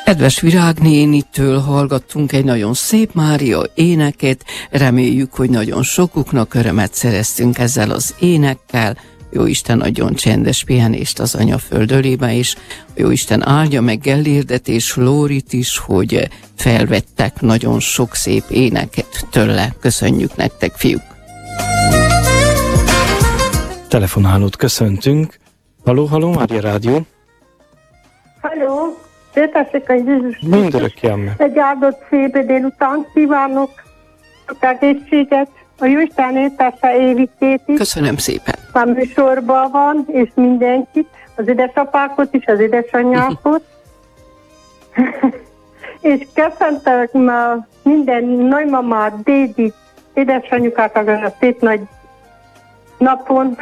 Kedves Virágnénitől hallgattunk egy nagyon szép Mária éneket, reméljük, hogy nagyon sokuknak örömet szereztünk ezzel az énekkel. Jóisten adjon csendes pihenést az anyaföld ölébe, és Jóisten áldja meg Gellérdet és Lórit is, hogy felvettek nagyon sok szép éneket tőle. Köszönjük nektek, fiúk! Telefonálót köszöntünk. Halló, Mária Rádió. Halló, Szétessék a Jézus. Mindörökké amen. Egy áldott szép délután kívánok, sok egészséget, a Jóisten éltesse évítét is. Köszönöm szépen. A műsorban van, és mindenkit, az édesapákot is, az édesanyjákot. És köszöntek minden nagymamát, dédit, édesanyukákat a szép nagy napon,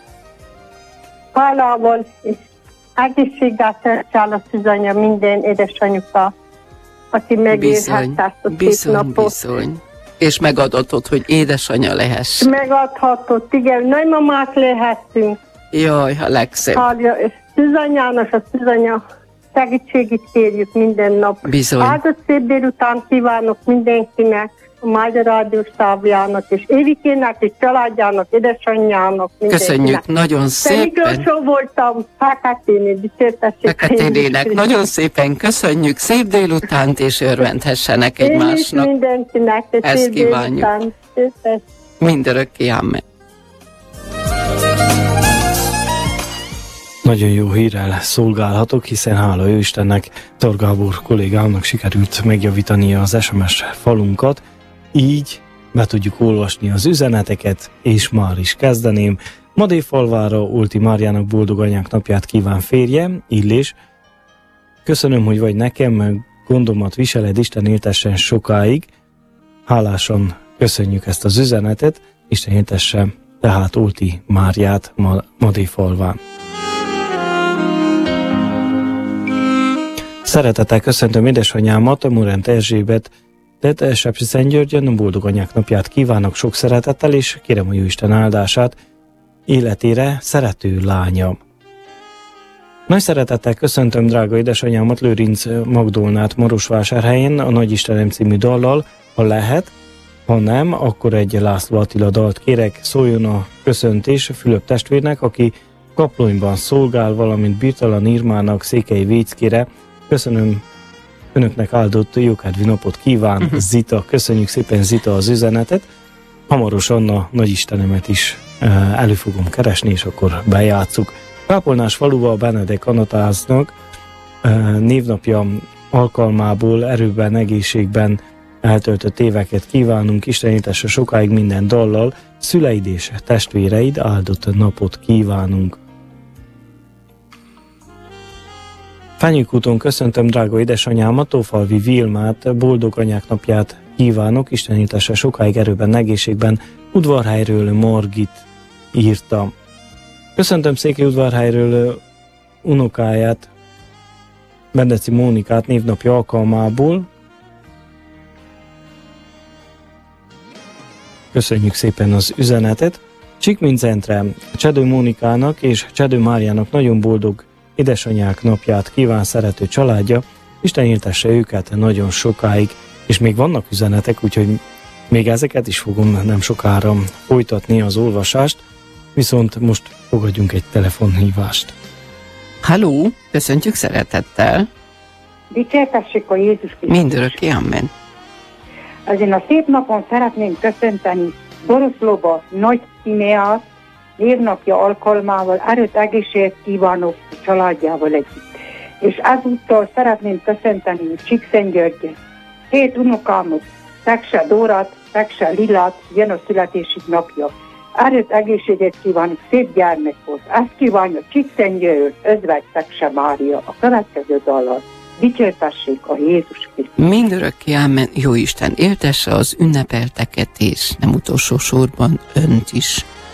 hálával, és egészséggel szertsál a Szűzanya minden édesanyuka, aki megélhette ezt a szép napot. Bizony. És megadatod, hogy édesanya lehess. Megadhatott, igen, nagymamák lehettünk. Jaj, a legszebb. Hálja, és Szűzanyának, a Szűzanya segítségét kérjük minden nap. Bizony. Áldott szép délután kívánok mindenkinek, a Magyar Rádió stábjának, és Évikének, és családjának, édesanyjának, mindenkinek. Köszönjük, nagyon szépen. Mikrosó voltam, Fákáténé, dicsértessék. Fákáténének, nagyon szépen köszönjük, szép délutánt, és örvendhessenek egymásnak. Én is mindenkinek, ezt kívánjuk. Mindörökké, amen. Nagyon jó hírrel szolgálhatok, hiszen hála ő Istennek, Tor Gábor kollégámnak sikerült megjavítani az SMS falunkat, így be tudjuk olvasni az üzeneteket, és már is kezdeném. Madéfalvára Olti Máriának boldog anyák napját kíván férje, Illés. Köszönöm, hogy vagy nekem, gondomat viseled, Isten éltessen sokáig. Hálásan köszönjük ezt az üzenetet, Isten éltesse tehát Olti Máriát Madéfalván. Szeretettel köszöntöm édesanyámat, Morent Erzsébet, Sepsiszentgyörgyön, boldog anyák napját kívánok sok szeretettel, és kérem a Jóisten áldását életére, szerető lányam. Nagy szeretettel köszöntöm drága édesanyámat, Lőrinc Magdolnát Marosvásárhelyen a Nagy Istenem című dallal, ha lehet, ha nem, akkor egy László Attila dalt kérek, szóljon a köszöntés Fülöp testvérnek, aki Kaplonyban szolgál, valamint Birtalan Irmának, Székely Véckére. Köszönöm önöknek áldott jókedvű napot kíván, Zita. Köszönjük szépen, Zita, az üzenetet. Hamarosan a Nagyistenemet is elő fogom keresni, és akkor bejátszuk. Kápolnás faluval Benedek Anatáznak névnapja alkalmából erőben, egészségben eltöltött éveket kívánunk. Isten éltesse sokáig minden dallal, szüleid és testvéreid áldott napot kívánunk. Fenyőkúton köszöntöm drága édesanyámat, Tófalvi Vilmát, boldog anyák napját kívánok, Isten éltesse sokáig erőben, egészségben. Udvarhelyről Margit írta. Köszöntöm Székelyudvarhelyről unokáját, Bendeci Mónikát névnapja alkalmából. Köszönjük szépen az üzenetet. Csikmincentre Csedő Mónikának és Csedő Máriának nagyon boldog édesanyák napját kíván szerető családja, Isten éltesse őket nagyon sokáig, és még vannak üzenetek, úgyhogy még ezeket is fogom nem sokára folytatni az olvasást, viszont most fogadjunk egy telefonhívást. Halló, köszöntjük szeretettel. Dicsértessék a Jézus Krisztus. Mindörökké, amen. Ezen a szép napon szeretném köszönteni Boroszlóba Nagy Timeát, névnapja alkalmával erőt, egészséget kívánok a családjával együtt. És ezúttal szeretném köszönteni Csíkszentgyörgyet. 7 unokámot, Tekse Dórát, Tekse Lilát, jön a születésük napja. Erőt, egészséget kívánok, szép gyermekhoz. Ezt kívánja Csíkszentgyörgy, Özvegy Tekse Mária. A következő dallal. Dicsértessék a Jézus Krisztus. Mindörökké, amen. Jó Isten éltesse az ünnepelteket, és nem utolsó sorban önt is.